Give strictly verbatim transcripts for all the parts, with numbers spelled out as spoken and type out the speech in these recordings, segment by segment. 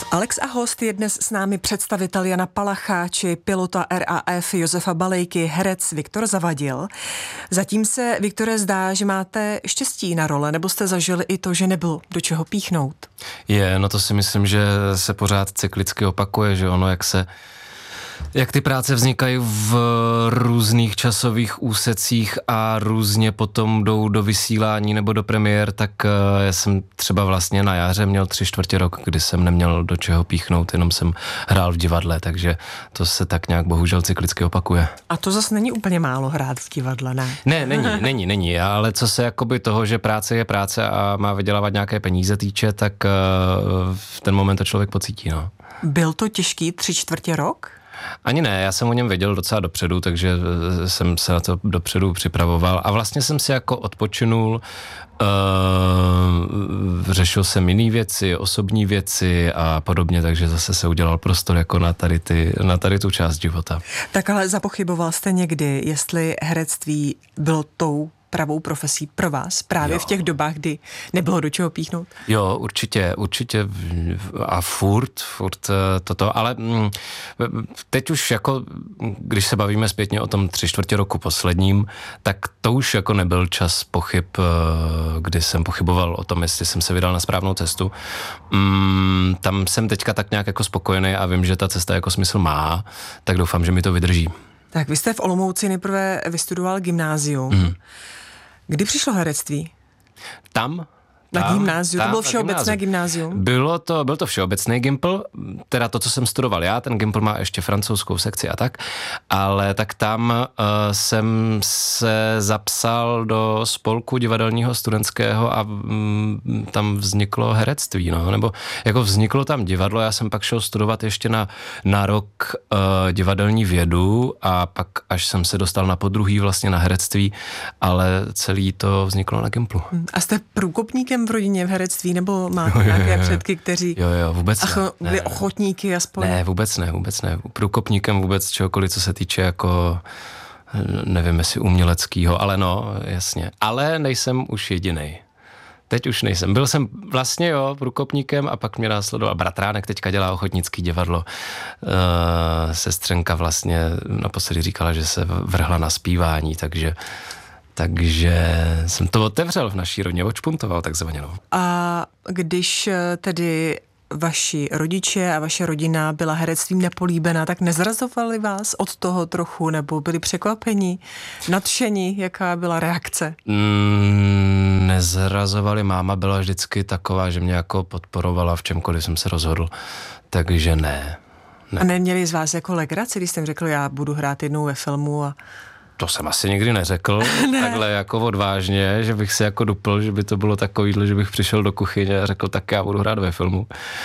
Alex a host je dnes s námi představitel Jana Palacha či pilota R A F Josefa Balejky, herec Viktor Zavadil. Zatím se, Viktore, zdá, že máte štěstí na role, nebo jste zažili i to, že nebylo do čeho píchnout? Je, no to si myslím, že se pořád cyklicky opakuje, že ono, jak se Jak ty práce vznikají v různých časových úsecích a různě potom jdou do vysílání nebo do premiér, tak já jsem třeba vlastně na jaře měl tři čtvrtě rok, kdy jsem neměl do čeho píchnout, jenom jsem hrál v divadle, takže to se tak nějak bohužel cyklicky opakuje. A to zase není úplně málo hrát v divadle, ne? Ne, není, není, není, ale co se jakoby toho, že práce je práce a má vydělávat nějaké peníze týče, tak v ten moment to člověk pocítí, no. Byl to těžký tři čtvrtě rok? Ani ne, já jsem o něm věděl docela dopředu, takže jsem se na to dopředu připravoval a vlastně jsem si jako odpočinul, uh, řešil jsem jiný věci, osobní věci a podobně, takže zase se udělal prostor jako na tady, ty, na tady tu část života. Tak ale zapochyboval jste někdy, jestli herectví bylo tou pravou profesí pro vás právě jo. v těch dobách, kdy nebylo do čeho píchnout? Jo, určitě, určitě a furt, furt toto, ale teď už jako, když se bavíme zpětně o tom tři čtvrtě roku posledním, tak to už jako nebyl čas pochyb, kdy jsem pochyboval o tom, jestli jsem se vydal na správnou cestu. Tam jsem teďka tak nějak jako spokojený a vím, že ta cesta jako smysl má, tak doufám, že mi to vydrží. Tak vy jste v Olomouci nejprve vystudoval gymnázium. Mm. Kdy přišlo herectví? Tam. Na tam, gymnáziu, tam, to bylo všeobecné gymnázium? Bylo to, byl to všeobecný gympl, teda to, co jsem studoval já, ten gympl má ještě francouzskou sekci a tak, ale tak tam uh, jsem se zapsal do spolku divadelního studentského a um, tam vzniklo herectví, no, nebo jako vzniklo tam divadlo, já jsem pak šel studovat ještě na, na rok uh, divadelní vědu a pak až jsem se dostal na podruhý vlastně na herectví, ale celý to vzniklo na gymplu. A jste průkopníkem v rodině v herectví, nebo máte nějaké předky, kteří jo, jo, vůbec ach, ne. byli ochotníky aspoň? Ne, vůbec ne, vůbec ne. Průkopníkem vůbec čehokoliv, co se týče jako, nevím, jestli uměleckýho, ale no, jasně. Ale nejsem už jedinej. Teď už nejsem. Byl jsem vlastně, jo, průkopníkem a pak mě následoval bratránek, teďka dělá ochotnický divadlo. E, sestřenka vlastně naposledy říkala, že se vrhla na zpívání, takže Takže jsem to otevřel v naší rodině, odšpuntoval takzvaně. No. A když tedy vaši rodiče a vaše rodina byla herectvím nepolíbená, tak nezrazovali vás od toho trochu, nebo byli překvapeni, nadšení, jaká byla reakce? Mm, nezrazovali, máma byla vždycky taková, že mě jako podporovala v čemkoliv jsem se rozhodl, takže ne. ne. A neměli z vás jako legraci, když jsem řekl, já budu hrát jednou ve filmu a... To jsem asi nikdy neřekl, ne. Takhle jako odvážně, že bych si jako dupl, že by to bylo takovýhle, že bych přišel do kuchyně a řekl, tak já budu hrát ve filmu.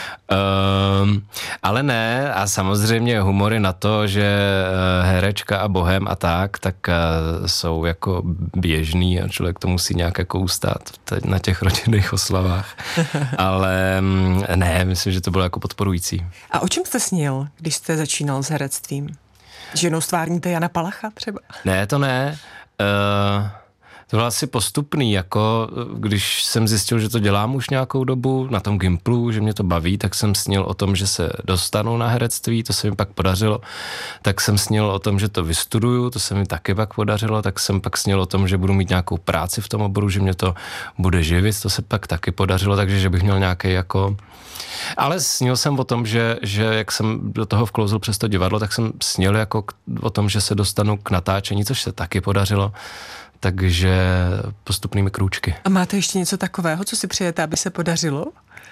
Um, ale ne, a samozřejmě humory na to, že herečka a bohem a tak, tak uh, jsou jako běžný a člověk to musí nějak jako ustát na těch rodinných oslavách. Ale um, ne, myslím, že to bylo jako podporující. A o čem jste snil, když jste začínal s herectvím? Že jednou stvárníte Jana Palacha třeba? Ne, to ne. Uh, to bylo asi postupný, jako když jsem zjistil, že to dělám už nějakou dobu na tom gymplu, že mě to baví, tak jsem snil o tom, že se dostanu na herectví, to se mi pak podařilo. Tak jsem snil o tom, že to vystuduju, to se mi taky pak podařilo, tak jsem pak snil o tom, že budu mít nějakou práci v tom oboru, že mě to bude živit, to se pak taky podařilo, takže že bych měl nějaký jako... Ale snil jsem o tom, že, že jak jsem do toho vklouzl přes to divadlo, tak jsem snil jako k, o tom, že se dostanu k natáčení, což se taky podařilo. Takže postupnými krůčky. A máte ještě něco takového, co si přejete, aby se podařilo?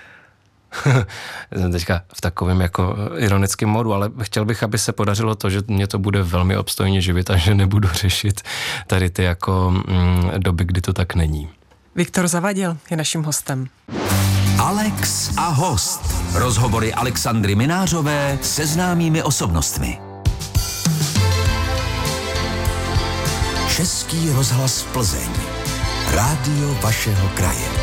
Jsem teďka v takovém jako ironickém modu, ale chtěl bych, aby se podařilo to, že mě to bude velmi obstojně živit a že nebudu řešit tady ty jako mm, doby, kdy to tak není. Viktor Zavadil je naším hostem. Alex a host. Rozhovory Alexandry Minářové se známými osobnostmi. Český rozhlas Plzeň. Rádio vašeho kraje.